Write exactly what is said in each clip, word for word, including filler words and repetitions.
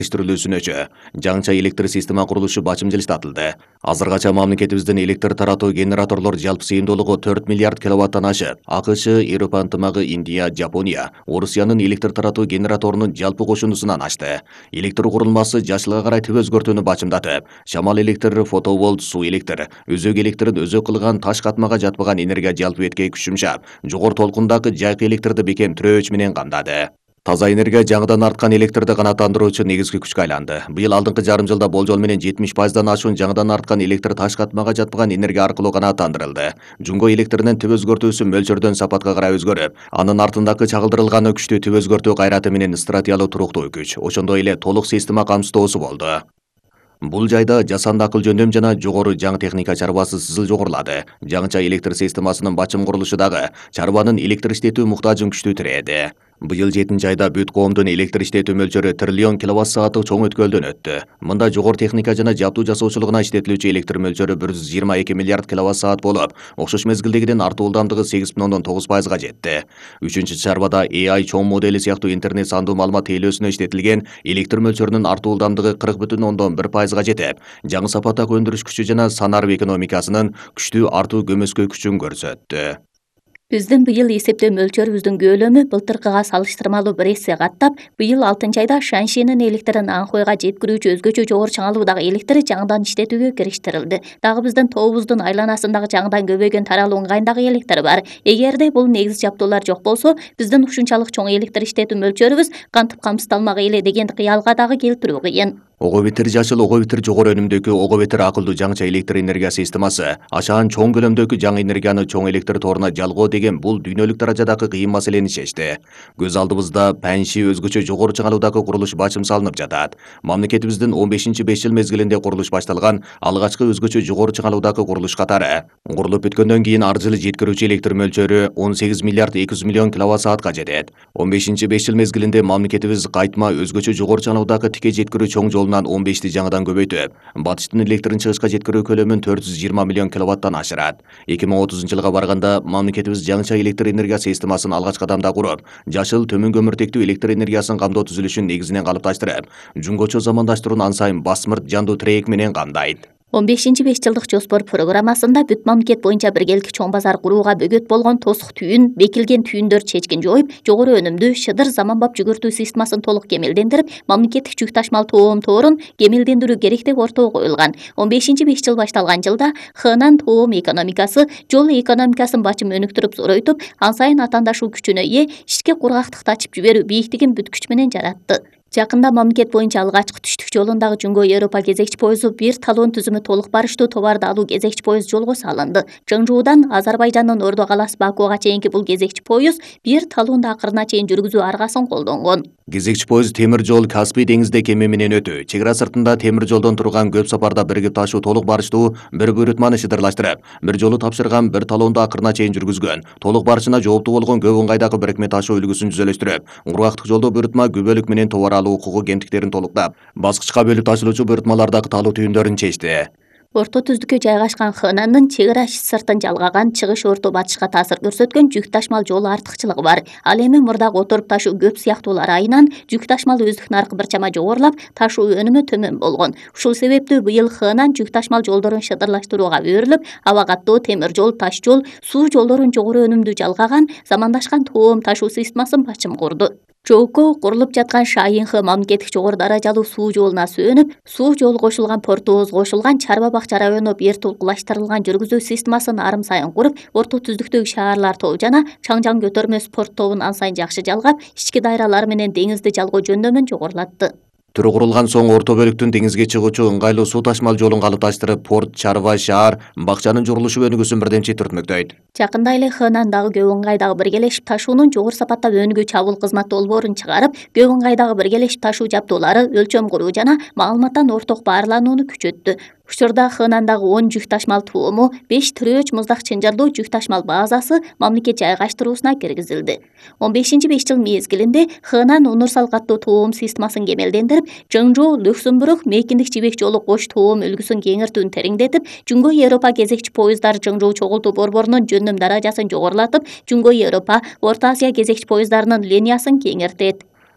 Иштирүүлүүсүнөчү жаңча электр система курулушу бачымчылыштатылды. Азыргача мамлекетибиздин электр таратуу генераторлор жалпы сыйымдуулугу төрт миллиард киловаттан ашып, АКШ, Европа ынтымагы, Индия, Жапония, Орусиянын электр таратуу генераторунун жалпы кошунусунан ашты. Электр курулмасы жашылга карай түп өзгөртүүнү бачымдатып, шамал электр, фотоволт, суу электр, өзөк электрин өзөк кылган таш катмага жатпаган энергия жалпы бетке күч жумшап, жогору толкундагы жайкы электрди бекем тирөөч менен камдады. Таза энергия жаңыдан арткан электрди канааттандыруучу негизги күчкө айланды. Быйыл алдыңкы жарым жылда болжол менен жетимиш пайыздан ашуун жаңыдан арткан электр таш катмага жатпаган энергия аркылуу канааттандырылды. Жунго электринин түп өзгөртүүсү мөлчөрдөн сапатка карай өзгөрүп, анын артындагы чагылдырылган күчтүү түп өзгөртүү кайраты менен стратиялуу туруктуу күч, ошондой эле толук система камсыздоосу болду. Бул жайда жасанды акыл жөндөм жана жогору жаңы техника чарбасы сызыл жогорулады. Жаңыча электр системасынын бачым курулушу дагы чарбанын электр иштетүү муктажын күчтүү тирээди. Быйыл жетинчи айда бүт коомдун электр иштетүү мөлчөрү триллион киловатт сааты чоң өткөлдөн өттү. Мында жогору техника жана жабдуу жасоочулугуна иштетилүүчү электр мөлчөрү бир жүз жыйырма эки миллиард киловатт саат болуп, окшош мезгилдегиден артуу ылдамдыгы сегиз бүтүн ондон тогуз пайызга жетти. Үчүнчү чарбада A I чоң модели сыяктуу интернет сандуу маалымат тейлөөсүнө иштетилген электр мөлчөрүнүн артуу ылдамдыгы кырк бүтүн ондон бир пайызга жетип, жаңы сапаттагы өндүрүш күчү жана санарып экономикасынын күчтүү артуу көмөскө күчүн көрсөттү. Биздин быйыл эсептөө мөлчөрүбүздүн көлөмү былтыркыга салыштырмалуу бир эсе каттап, быйыл алтынчы айда Шаншинин электрин Анхойга жеткирүүчү өзгөчө жогору чыңалуудагы электр жаңыдан иштетүүгө кириштирилди. Дагы биздин тобубуздун айланасындагы жаңыдан көбөйгөн таралуу ыңгайындагы электр бар. Эгерде бул негиз жабдуулар жок болсо, биздин ушунчалык чоң электр иштетүү мөлчөрүбүз кантип камсыздалмак эле деген кыялга дагы келтирүү кыйын. Ого бетер жашыл, ого бетер жогору өнүмдөгү, ого бетер акылдуу жаңыча электр энергия системасы, ашаан чоң көлөмдөгү жаңы энергияны чоң электр торуна жалгоо деген бул дүйнөлүк даражадагы кыйын маселени чечти. Көз алдыбызда Панши өзгөчө жогору чыңалуудагы курулуш бачым салынып жатат. Мамлекетибиздин он бешинчи беш жыл мезгилинде курулуш башталган алгачкы өзгөчө жогору чыңалуудагы курулуш катары. Курулуп бүткөндөн кийин ар жылы жеткирүүчү электр мөлчөрү он сегиз миллиард эки жүз миллион киловатт саатка жетет. он бешинчи беш жыл мезгилинде мамлекетибиз кайтма өзгөчө жогору чыңалуудагы тике жеткирүү чоң жолунан он бешти жаңыдан көбөйтүп, батыштын электрин чыгышка жеткирүү көлөмүн төрт жүз жыйырма миллион киловаттан ашырат. эки миң отузунчу жылга барганда мамлекетибиз жаңыча электр энергия системасын алгач кадамда куруп, жашыл төмөн көмүртектүү электр энергиясын камдоо түзүлүшүн негизинен калыпташтырып, жунгочо замандаштырууну ан сайын басмырт жандуу тирек менен камдайт. он бешинчи беш жылдык жоспор программасында бүт мамлекет боюнча биргеликти чоң базар курууга бөгөт болгон тосук түйүн, бекилген түйүндөрдү чечкин жоюп, жогору өнүмдүү шыдыр заманбап жүгүртүү системасын толук кемелдендирип, мамлекеттик жүк ташмал тоом тоорун кемелдендирүү керек деп ортого коюлган. он бешинчи беш жыл башталган жылда Хынан тоом экономикасы жол экономикасын бачым өнүктүрүп зоройтуп, ан сайын атаандашуу күчүнө ээ ишке кургактыкты ачып жиберүү бийиктигин бүт күч менен жаратты. Жакында мамлекет боюнча алгачкы түштүк жолундагы Жунго Европа кезекчи поезду бир талон түзүмү толук барыштуу товарды алуу кезекчи поезд жолго салынды. Чыңжуудан Азербайжандын Ордо калаасы Бакууга чейинки бул кезекчи поезд бир талонду акырына чейин жүргүзүү аргасын колдонгон. Кезекчи поезд темир жол Каспий деңизде кеме менен өтүү, чек ара сыртында темир жолдон турган көп сапарда биригип ташуу толук барыштуу бир буйрутманы шыдырлаштырып, бир жолу тапшырган бир талонду акырына чейин жүргүзгөн, толук барышына жооптуу болгон көп ыңгайдагы бирикме ташуу үлгүсүн түзөлөштүрүп, кургактык жолдо буйрутма күбөлүк менен товар алуу укугу кемтиктерин толуктап, баскычка бөлүп ташылуучу буйрутмалардагы талуу түйүндөрүн чечти. Орто түздүккө жайгашкан Хынандын чек ара сыртын жалгаган чыгыш орто батышка таасир көрсөткөн жүк ташмал жол артыкчылыгы бар. Ал эми мурдагы отуруп ташуу көп сыяктуулар айынан жүк ташмал өздүк наркы бир чама жогорулап, ташуу өнүмү төмөн болгон. Ушул себептүү быйыл Хынан жүк ташмал жолдорун шыдырлаштырууга өбүрүлүп, аба каттоо, темир жол, таш жол, суу жолдорун жогору өнүмдүү жалгаган замандашкан тоом ташуу системасын бачым курду. Жоокко курулуп жаткан Шайынхы мамлекеттик жогору даражалуу суу жолуна сүйөнүп, суу жолу кошулган Портооз кошулган Чарба бакча району бир толкулаштырылган жүргүзүү системасын арым сайын куруп, орто түздүктөгү шаарлар тобу жана Чаңжаң көтөрмө спорт тобун ан сайын жакшы жалгап, ички дайралар менен деңизди жалгоо жөндөмүн жогорулатты. Түрү курулган соң орто бөлүктүн деңизге чыгуучу ыңгайлуу суу ташмал жолун калыпташтырып, порт, чарба, шаар, бакчанын журулушу өнүгүүсүн бирдемчи түртмөктөйт. Жакында эле Хынандагы көп ыңгайдагы биргелешип ташуунун жогору сапатта өнүгүү чабуул кызмат долбоорун чыгарып, көп ыңгайдагы биргелешип ташуу жабдуулары, өлчөм куруу жана маалыматтан орток баарланууну күчөттү. Учурда Хынандагы он жүк ташмал тууму, беш тирөөч муздак чынжырлуу жүк ташмал базасы мамлекет жайгаштыруусуна киргизилди. он бешинчи беш жыл мезгилинде Хынан универсал каттуу тоом системасын кемелдендирип, Чыңжоо, Люксембург, Мейкиндик жибек жолу кош тоом үлгүсүн кеңиртүүнү тереңдетип, Жунго Европа кезекчи поезддар Чыңжоо чогултуу борборунун жөндөм даражасын жогорулатып, Жунго Европа, Орто Азия кезекчи поезддарынын линиясын кеңиртет.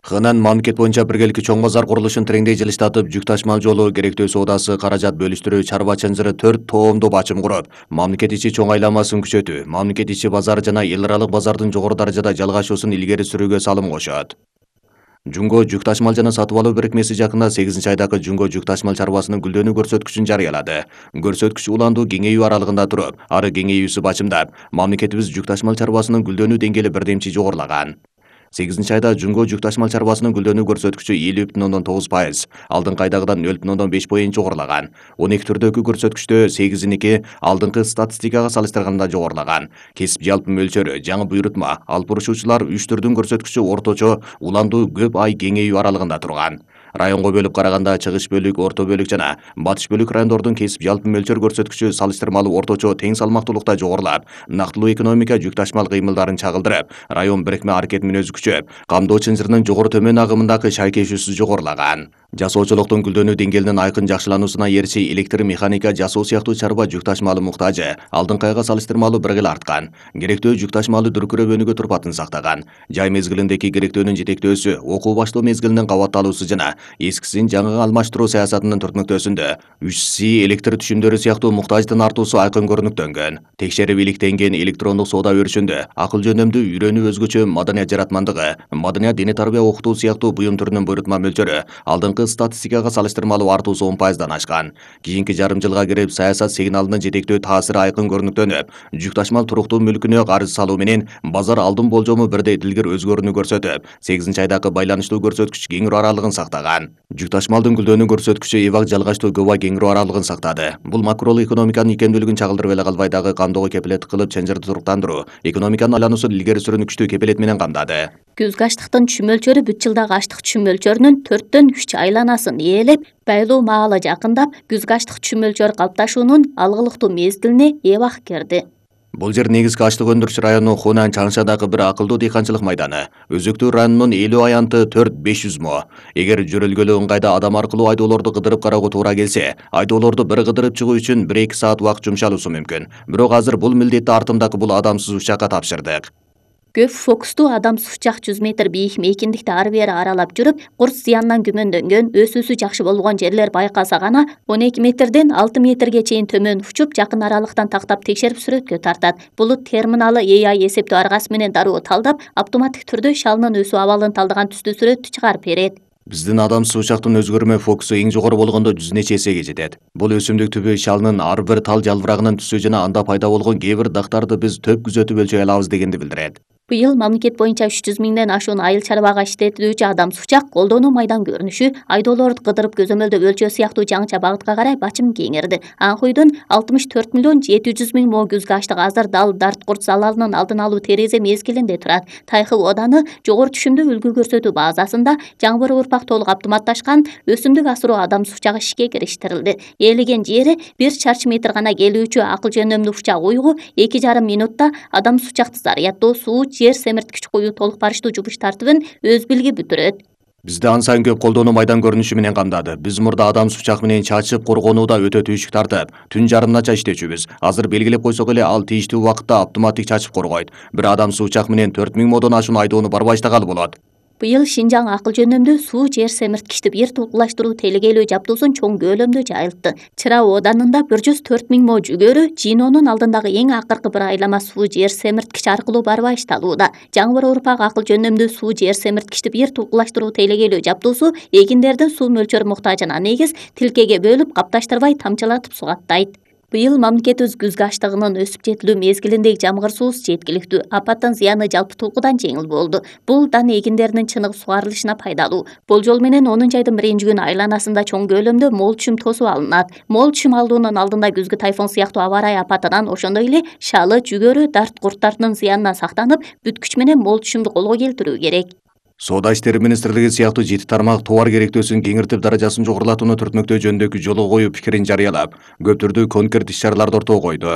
Хынан мамлекет боюнча биргеликти чоң базар курулушун тереңдей жылыштатып, жүк ташмал жолу керектөө соодасы каражат бөлүштүрүү чарба чынжыры төрт тоомдуу бачым куруп, мамлекет ичи чоң айланмасын күчөтүү, мамлекет ичи базар жана эл аралык базардын жогору даражада жалгашуусун илгери сүрүүгө салым кошот. Жунго жүк ташмал жана сатып алуу бирикмеси жакында сегизинчи айдагы Жунго жүк ташмал чарбасынын гүлдөнүү көрсөткүчүн жарыялады. Көрсөткүч уландуу кеңейүү аралыгында туруп, ары кеңейүүсү бачымдап, мамлекетибиз жүк ташмал чарбасынын гүлдөнүү деңгээли бирдемчи жогорулаган. сегизинчи айда Жунго жүк ташмал чарбасынын гүлдөнүү көрсөткүчү элүү бүтүн ондон тогуз пайыз, алдыңкы айдагыдан нөл бүтүн ондон беш поинт жогорулаган. он эки түрдөгү көрсөткүчтө сегизиники алдыңкы статистикага салыштырганда жогорулаган. Кесип жалпы мөлчөрү, жаңы буйрутма, алып урушуучулар үч түрдүн көрсөткүчү орточо уландуу көп ай кеңейүү аралыгында турган. Районго бөлүп караганда чыгыш бөлүк, орто бөлүк жана батыш бөлүк райондордун кесип жалпы мөлчөр көрсөткүчү салыштырмалуу орточо тең салмактуулукта жогорулап, нактылуу экономика жүк ташмал кыймылдарын чагылдырып, район бирикме аракет мүнөзү күчөп, камдоо чынжырынын жогору төмөн агымындагы шайкешүүсү жогорулаган. Жасоочулуктун гүлдөнүү деңгээлинин айкын жакшылануусуна эриши электр механика жасоо сыяктуу чарба жүк ташмалы муктажы алдыңкы айга салыштырмалуу бир кыйла арткан. Керектөө жүк ташмалы дүркүрөп өнүгө турпатын сактаган. Жай мезгилиндеги керектөөнүн жетектөөсү, окуу баштоо мезгилинин кабатталуусу жана эскисин жаңыга алмаштыруу саясатынын түртмөктөөсүндө үч си электр түшүмдөрү сыяктуу муктаждын артуусу айкын көрүнүктөнгөн. Текшерип иликтенген электрондук соода өрүшүндө акыл жөнөмдүү үйрөнүү өзгөчө маданият жаратмандыгы, маданият диний тарбия окутуу сыяктуу буюм түрүнүн буйрутма мөлчөрү алдыңкы статистикага салыштырмалуу артуусу он пайыздан ашкан. Кийинки жарым жылга кирип саясат сигналынын жетектөө таасири айкын көрүнүктөнүп, жүк ташмал туруктуу мүлкүнө карыз салуу менен базар алдын болжому бирдей дилгир өзгөрүүнү көрсөтүп, сегизинчи айдагы байланыштуу көрсөткүч кеңирүү аралыгын сактаган. Жүк ташмалдын гүлдөнүү көрсөткүчү эбак жалгачтуу көп ай кеңирүү аралыгын сактады. Бул макролук экономиканын икемдүүлүгүн чагылдырып эле калбай дагы камдоого кепилеттик кылып чынжырды туруктандыруу, экономиканын айлануусун илгери сүрүүнү күчтүү кепилет менен камдады. Күзгү аштыктын түшүм мөлчөрү бүт жылдагы аштык түшүм мөлчөрүнүн төрттөн үч айланасын ээлеп, байлоо маалы жакындап, күзгү аштык түшүм мөлчөрү калыпташуунун алгылыктуу мезгилине эбак кирди. Бул жер негизги аштык өндүрүш району Хунан Чаңшадагы бир акылдуу дыйканчылык майданы. Өзөктүү районунун элүү аянты төрт беш жүз мо. Эгер жөрөлгөлүү ыңгайда адам аркылуу айдоолорду кыдырып кароого туура келсе, айдоолорду бир кыдырып чыгуу үчүн бир эки саат убакыт жумшалуусу мүмкүн. Бирок азыр бул милдетти артымдагы бул адамсыз учакка тапшырдык. Көп фокустуу адамсыз учак жүз метр бийик мейкиндикти ары бери аралап жүрүп, курс зыянынан күмөндөнгөн, өсүүсү жакшы болгон жерлер байкаса гана он эки метрден алты метрге чейин төмөн учуп, жакын аралыктан тактап текшерип сүрөткө тартат. Булут терминалы A I эсептөө аргасы менен дароо талдап, автоматтык түрдө шалынын өсүү абалын талдаган түстүү сүрөттү чыгарып берет. Биздин адамсыз учактын өзгөрмө фокусу эң жогору болгондо жүз нече эсеге жетет. Бул өсүмдүк түбү шалынын ар бир тал жалбырагынын түсү жана анда пайда болгон кээ бир дактарды биз төп күзөтүп өлчөй алабыз дегенди билдирет. Быйыл мамлекет боюнча үч жүз миңден ашуун айыл чарбага иштетүүчү адамсыз учак, колдонуу майдан көрүнүшү, айдоолорду кыдырып көзөмөлдөп өлчөө сыяктуу жаңыча багытка карай бачым кеңирди. Анхуйдун алтымыш төрт миллион жети жүз миң мо күзгү аштык азыр дал дарт курт залалынын алдын алуу терезе мезгилинде турат. Тайхы оданы жогору түшүмдүү үлгү көрсөтүү базасында жаңбыр урпак толук автоматташкан өсүмдүк асыруу адамсыз учагы ишке кириштирилди. Ээлеген жери бир чарчы метр гана келүүчү акыл жөнөмдүү учак уйгу эки жарым минутта адамсыз учакты заряддоо, суу, жер семирткич куюу толук барыштуу жубуш тартыбын өз билги бүтүрөт. Бизди ан сайын көп колдонуу майдан көрүнүшү менен камдады. Биз мурда адамсыз учак менен чачып коргонууда өтө түйшүк тартып, түн жарымнача иштечүбүз. Азыр белгилеп койсок эле ал тийиштүү убакытта автоматтык чачып коргойт. Бир адамсыз учак менен төрт миң модон ашуун айдоону барбай иштагалы болот. Быйыл Шинжаң акыл жөнөмдүү суу, жер семирткичти бир тулкулаштыруу телегейлөө жабдуусун чоң көлөмдө жайылтты. Чыра оданында бир жүз төрт миң мо жүгөрү Жинонун алдындагы эң акыркы бир айлама суу, жер семирткич аркылуу барбай ишталууда. Жаңбыр урпак акыл жөнөмдүү суу, жер семирткичти бир тулкулаштыруу телегейлөө жабдуусу эгиндердин суу мөлчөр муктажына негиз тилкеге бөлүп, капташтырбай тамчылатып сугаттайт. Быйыл мамлекетибиз күзгү аштыгынын өсүп жетилүү мезгилиндеги жамгырсуусу жеткиликтүү. Апаттын зыяны жалпы толкудан жеңил болду. Бул дан эгиндердин чыныгы сугарылышына пайдалуу. Болжол менен онунчу айдын биринчи күнү айланасында чоң көлөмдө мол түшүм тосуп алынат. Мол түшүм алуунун алдында күзгү тайфун сыяктуу аба ырайы апатынан, ошондой эле шалы, жүгөрү, дарт курттардын зыянынан сактанып, бүт күч менен мол түшүмдү колго келтирүү керек. Соода иштери министрлиги сыяктуу жети тармак товар керектөөсүн кеңиртип даражасын жогорулатууну түртмөктөө жөнүндөгү жолго коюу пикирин жарыялап, көп түрдүү конкрет иш-чараларды ортого койду.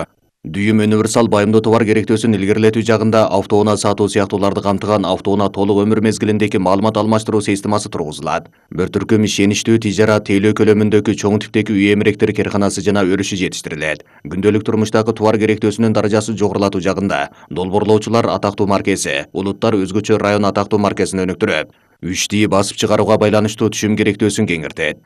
Дүйім универсал байымды товар керектөөсүн илгерилетүү жагында автоунаа сатуу сыяктууларды камтыган автоунаа толук өмүр мезгилиндеги маалымат алмаштыруу системасы тургузулат. Бир түркүм ишеничтүү тижара тейлөө көлөмүндөгү чоң типтеги үй эмеректер карханасы жана өрүшү жетиштирилет. Күндөлүк турмуштагы товар керектөөсүнүн даражасы жогорулатуу жагында долбоорлоочулар атактуу маркеси, улуттар өзгөчө район атактуу маркесин өнүктүрөт. Үч ди басып чыгарууга байланыштуу түшүм керектөөсүн кеңиртет.